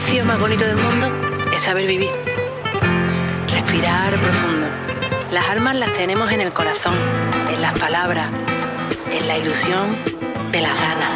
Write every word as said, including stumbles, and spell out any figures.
ejercicio más bonito del mundo es saber vivir. Respirar profundo. Las armas las tenemos en el corazón, en las palabras, en la ilusión de las ganas.